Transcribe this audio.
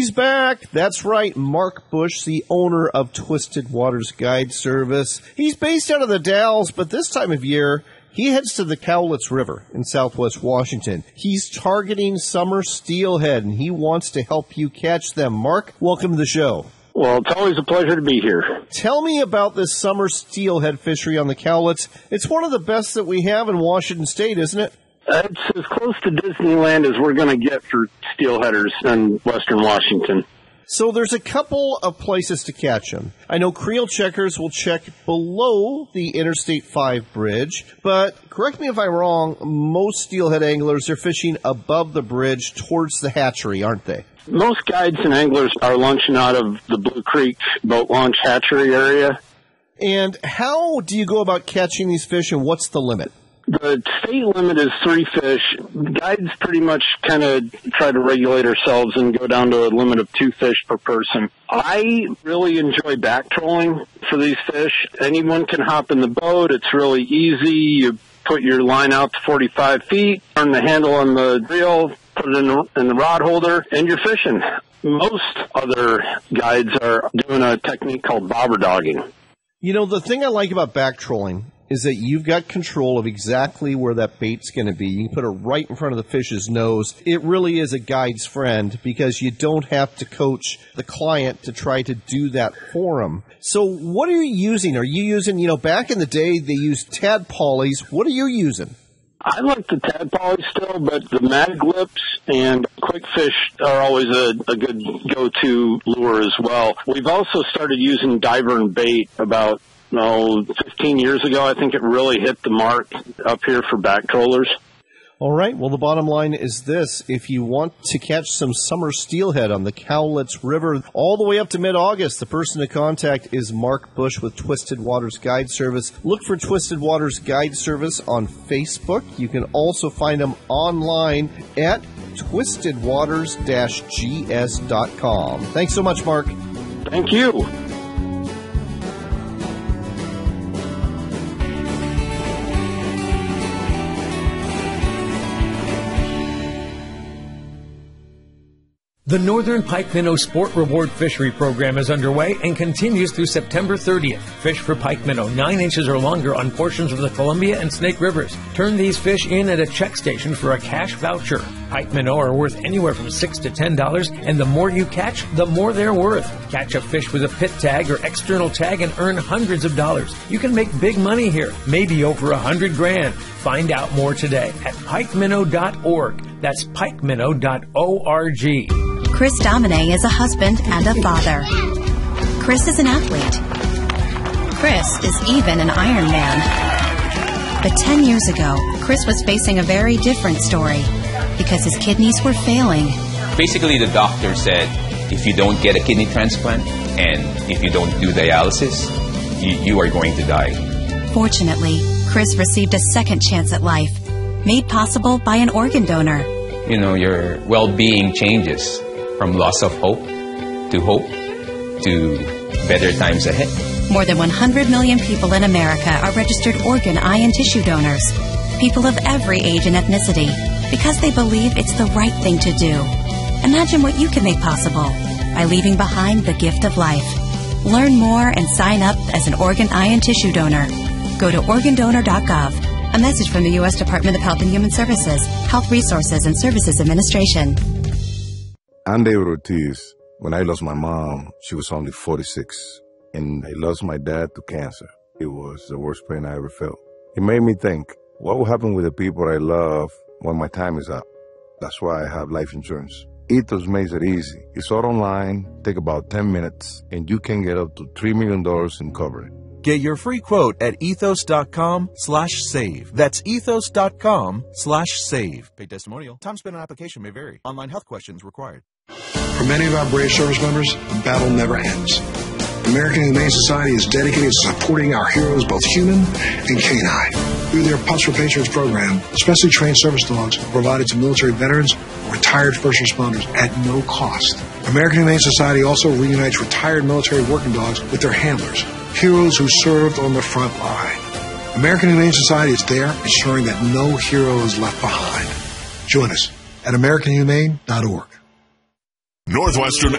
He's back. That's right, Mark Bush, the owner of Twisted Waters Guide Service. He's based out of the Dalles, but this time of year, he heads to the Cowlitz River in southwest Washington. He's targeting summer steelhead, and he wants to help you catch them. Mark, welcome to the show. Well, it's always a pleasure to be here. Tell me about this summer steelhead fishery on the Cowlitz. It's one of the best that we have in Washington State, isn't it? It's as close to Disneyland as we're going to get for steelheaders in western Washington. So there's a couple of places to catch them. I know creel checkers will check below the Interstate 5 bridge, but correct me if I'm wrong, most steelhead anglers are fishing above the bridge towards the hatchery, aren't they? Most guides and anglers are launching out of the Blue Creek boat launch hatchery area. And how do you go about catching these fish, and what's the limit? The state limit is 3 fish. Guides pretty much kind of try to regulate ourselves and go down to a limit of 2 fish per person. I really enjoy back trolling for these fish. Anyone can hop in the boat. It's really easy. You put your line out to 45 feet, turn the handle on the reel, put it in the rod holder, and you're fishing. Most other guides are doing a technique called bobber dogging. You know, the thing I like about back trolling is that you've got control of exactly where that bait's going to be. You can put it right in front of the fish's nose. It really is a guide's friend because you don't have to coach the client to try to do that for them. So what are you using? Are you using, back in the day they used tadpoles. What are you using? I like the tadpole still, but the mag lips and quick fish are always a good go-to lure as well. We've also started using diver and bait about 15 years ago. I think it really hit the mark up here for back trollers. All right. Well, the bottom line is this. If you want to catch some summer steelhead on the Cowlitz River all the way up to mid-August, the person to contact is Mark Bush with Twisted Waters Guide Service. Look for Twisted Waters Guide Service on Facebook. You can also find them online at twistedwaters-gs.com. Thanks so much, Mark. Thank you. The Northern Pike Minnow Sport Reward Fishery Program is underway and continues through September 30th. Fish for pike minnow 9 inches or longer on portions of the Columbia and Snake Rivers. Turn these fish in at a check station for a cash voucher. Pike minnow are worth anywhere from $6 to $10, and the more you catch, the more they're worth. Catch a fish with a pit tag or external tag and earn hundreds of dollars. You can make big money here, maybe over $100,000. Find out more today at pikeminnow.org. That's pikeminnow.org. Chris Domine is a husband and a father. Chris is an athlete. Chris is even an Ironman. But 10 years ago, Chris was facing a very different story because his kidneys were failing. Basically, the doctor said, if you don't get a kidney transplant and if you don't do dialysis, you are going to die. Fortunately, Chris received a second chance at life, made possible by an organ donor. Your well-being changes from loss of hope to better times ahead. More than 100 million people in America are registered organ, eye, and tissue donors. People of every age and ethnicity, because they believe it's the right thing to do. Imagine what you can make possible by leaving behind the gift of life. Learn more and sign up as an organ, eye, and tissue donor. Go to organdonor.gov. A message from the U.S. Department of Health and Human Services, Health Resources and Services Administration. I'm David Ortiz. When I lost my mom, she was only 46, and I lost my dad to cancer. It was the worst pain I ever felt. It made me think, what will happen with the people I love when my time is up? That's why I have life insurance. Ethos makes it easy. It's all online, take about 10 minutes, and you can get up to $3 million in coverage. Get your free quote at ethos.com/save. That's ethos.com/save. Paid testimonial. Time spent on application may vary. Online health questions required. For many of our brave service members, the battle never ends. The American Humane Society is dedicated to supporting our heroes, both human and canine. Through their Pups for Patriots program, specially trained service dogs are provided to military veterans or retired first responders at no cost. American Humane Society also reunites retired military working dogs with their handlers, heroes who served on the front line. American Humane Society is there, ensuring that no hero is left behind. Join us at AmericanHumane.org. Northwestern